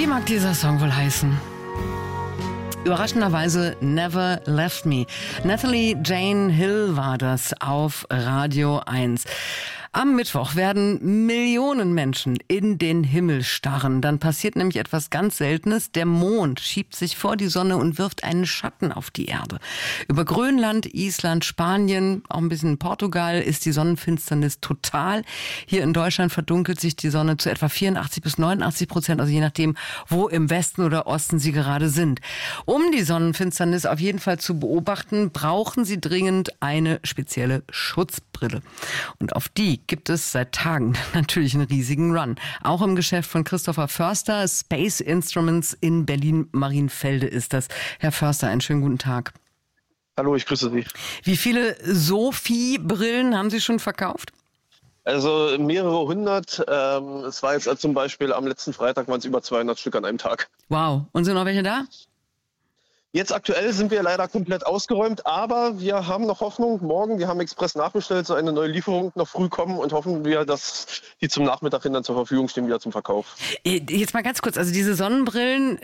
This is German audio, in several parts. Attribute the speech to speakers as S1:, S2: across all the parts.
S1: Wie mag dieser Song wohl heißen? Überraschenderweise Never Left Me. Natalie Jane Hill war das auf Radio 1. Am Mittwoch werden Millionen Menschen in den Himmel starren. Dann passiert nämlich etwas ganz Seltenes. Der Mond schiebt sich vor die Sonne und wirft einen Schatten auf die Erde. Über Grönland, Island, Spanien, auch ein bisschen Portugal ist die Sonnenfinsternis total. Hier in Deutschland verdunkelt sich die Sonne zu etwa 84-89%, also je nachdem, wo im Westen oder Osten Sie gerade sind. Um die Sonnenfinsternis auf jeden Fall zu beobachten, brauchen Sie dringend eine spezielle Schutzbrille. Und auf die gibt es seit Tagen natürlich einen riesigen Run. Auch im Geschäft von Christopher Förster, Space Instruments in Berlin-Marienfelde ist das. Herr Förster, einen schönen guten Tag.
S2: Hallo, ich grüße Sie.
S1: Wie viele Sophie-Brillen haben Sie schon verkauft?
S2: Also mehrere hundert. Es war jetzt zum Beispiel am letzten Freitag waren es über 200 Stück an einem Tag.
S1: Wow. Und sind noch welche da?
S2: Jetzt aktuell sind wir leider komplett ausgeräumt, aber wir haben noch Hoffnung. Morgen, wir haben express nachbestellt, so eine neue Lieferung noch früh kommen und hoffen wir, dass die zum Nachmittag hin dann zur Verfügung stehen, wieder zum Verkauf.
S1: Jetzt mal ganz kurz, also diese Sonnenbrillen,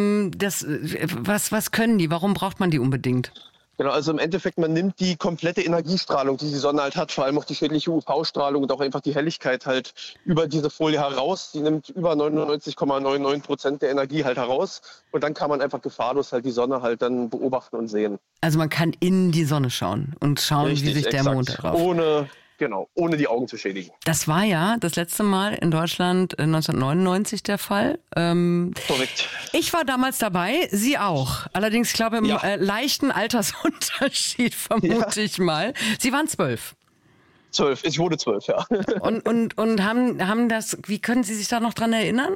S1: was können die? Warum braucht man die unbedingt?
S2: Genau, also im Endeffekt, man nimmt die komplette Energiestrahlung, die die Sonne halt hat, vor allem auch die schädliche UV-Strahlung und auch einfach die Helligkeit halt über diese Folie heraus. Die nimmt über 99,99% der Energie halt heraus und dann kann man einfach gefahrlos halt die Sonne halt dann beobachten und sehen.
S1: Also man kann in die Sonne schauen und schauen,
S2: Richtig,
S1: wie sich der
S2: exakt.
S1: Mond darauf...
S2: Ohne die Augen zu schädigen.
S1: Das war ja das letzte Mal in Deutschland 1999 der Fall.
S2: Korrekt.
S1: Ich war damals dabei, Sie auch. Allerdings, ich glaube, im leichten Altersunterschied vermute ich mal. Sie waren 12.
S2: 12, ich wurde 12, ja.
S1: Und haben das, wie können Sie sich da noch dran erinnern?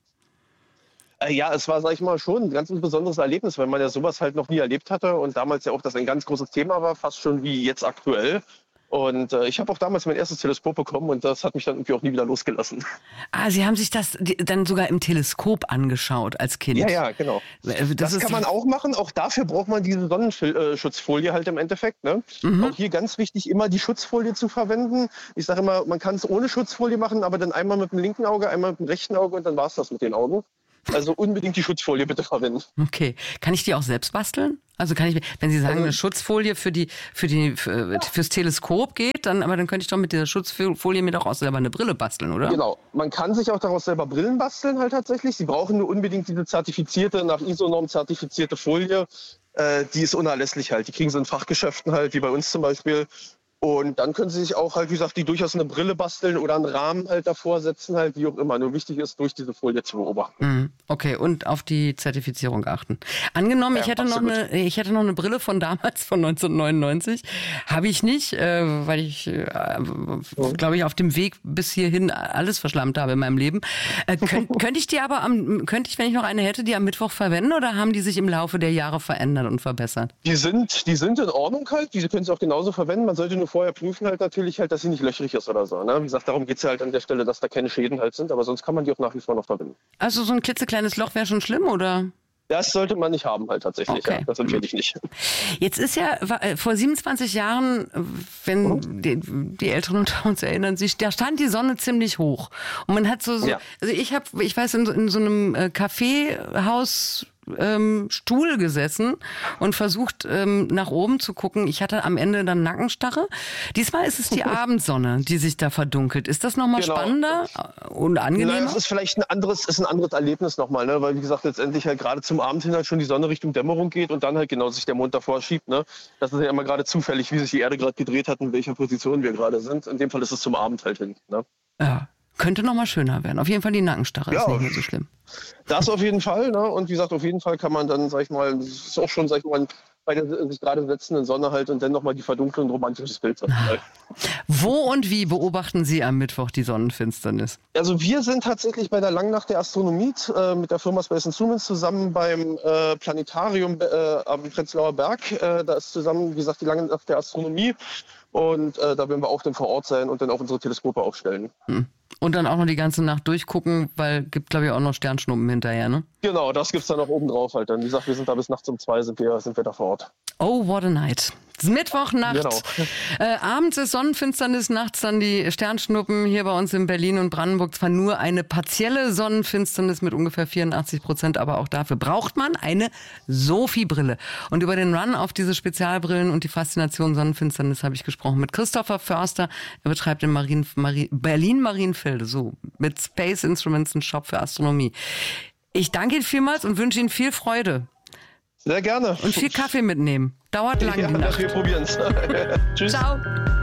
S2: Ja, es war, sag ich mal, schon ein ganz besonderes Erlebnis, weil man ja sowas halt noch nie erlebt hatte und damals ja auch das ein ganz großes Thema war, fast schon wie jetzt aktuell. Und ich habe auch damals mein erstes Teleskop bekommen und das hat mich dann irgendwie auch nie wieder losgelassen.
S1: Ah, Sie haben sich das dann sogar im Teleskop angeschaut als Kind?
S2: Ja, genau. Das kann man auch machen. Auch dafür braucht man diese Sonnenschutzfolie halt im Endeffekt. Ne? Auch hier ganz wichtig, immer die Schutzfolie zu verwenden. Ich sage immer, man kann es ohne Schutzfolie machen, aber dann einmal mit dem linken Auge, einmal mit dem rechten Auge und dann war es das mit den Augen. Also unbedingt die Schutzfolie bitte verwenden.
S1: Okay. Kann ich die auch selbst basteln? Also kann ich, wenn Sie sagen, eine Schutzfolie fürs Teleskop geht, dann könnte ich doch mit dieser Schutzfolie mir doch auch selber eine Brille basteln, oder?
S2: Genau. Man kann sich auch daraus selber Brillen basteln halt tatsächlich. Sie brauchen nur unbedingt diese zertifizierte, nach ISO-Norm zertifizierte Folie. Die ist unerlässlich halt. Die kriegen Sie in Fachgeschäften halt, wie bei uns zum Beispiel. Und dann können Sie sich auch halt, wie gesagt, die durchaus eine Brille basteln oder einen Rahmen halt davor setzen, halt, wie auch immer. Nur wichtig ist, durch diese Folie zu beobachten.
S1: Okay, und auf die Zertifizierung achten. Angenommen, ich hätte noch eine Brille von damals, von 1999. Habe ich nicht, weil ich, glaube ich, auf dem Weg bis hierhin alles verschlammt habe in meinem Leben. Könnte ich, wenn ich noch eine hätte, die am Mittwoch verwenden oder haben die sich im Laufe der Jahre verändert und verbessert?
S2: Die sind in Ordnung halt. Diese können Sie auch genauso verwenden. Man sollte nur vorher prüfen halt natürlich halt, dass sie nicht löchrig ist oder so. Ne? Wie gesagt, darum geht es ja halt an der Stelle, dass da keine Schäden halt sind, aber sonst kann man die auch nach wie vor noch verwenden.
S1: Also so ein klitzekleines Loch wäre schon schlimm, oder?
S2: Das sollte man nicht haben halt tatsächlich,
S1: okay.
S2: Ja. Das empfehle ich nicht.
S1: Jetzt ist ja vor 27 Jahren, wenn die Älteren unter uns erinnern sich, da stand die Sonne ziemlich hoch. Und man hat also ich weiß, in so einem Kaffeehaus Stuhl gesessen und versucht nach oben zu gucken. Ich hatte am Ende dann Nackenstarre. Diesmal ist es die Abendsonne, die sich da verdunkelt. Ist das nochmal spannender und angenehmer?
S2: Nein, das ist vielleicht ein anderes Erlebnis nochmal, ne? Weil wie gesagt, letztendlich halt gerade zum Abend hin halt schon die Sonne Richtung Dämmerung geht und dann halt genau sich der Mond davor schiebt. Ne? Das ist ja immer gerade zufällig, wie sich die Erde gerade gedreht hat und in welcher Position wir gerade sind. In dem Fall ist es zum Abend halt hin. Ne?
S1: Ja. Könnte noch mal schöner werden. Auf jeden Fall die Nackenstarre ist nicht mehr so schlimm.
S2: Das auf jeden Fall. Ne? Und wie gesagt, auf jeden Fall kann man dann, sag ich mal, das ist auch schon, sag ich mal, bei der sich gerade setzenden Sonne halt und dann nochmal die Verdunklung, ein romantisches Bild.
S1: Wo und wie beobachten Sie am Mittwoch die Sonnenfinsternis?
S2: Also wir sind tatsächlich bei der Langnacht der Astronomie mit der Firma Space Instruments zusammen beim Planetarium am Prenzlauer Berg. Da ist zusammen, wie gesagt, die Langnacht der Astronomie. Und da werden wir auch dann vor Ort sein und dann auch unsere Teleskope aufstellen.
S1: Und dann auch noch die ganze Nacht durchgucken, weil gibt, glaube ich, auch noch Sternschnuppen hinterher, ne?
S2: Genau, das gibt's dann noch oben drauf halt. Dann, wie gesagt, wir sind da bis nachts um 2 sind wir da vor Ort.
S1: Oh, what a night. Es ist Mittwochnacht.
S2: Genau.
S1: Abends ist Sonnenfinsternis, nachts dann die Sternschnuppen hier bei uns in Berlin und Brandenburg. Zwar nur eine partielle Sonnenfinsternis mit ungefähr 84%, aber auch dafür braucht man eine Sophie-Brille. Und über den Run auf diese Spezialbrillen und die Faszination Sonnenfinsternis habe ich gesprochen mit Christopher Förster. Er betreibt in Berlin-Marienfelde mit Space Instruments einen Shop für Astronomie. Ich danke Ihnen vielmals und wünsche Ihnen viel Freude.
S2: Sehr gerne.
S1: Und viel Kaffee mitnehmen. Dauert lang die Nacht.
S2: Wir probieren es. Tschüss.
S1: Ciao.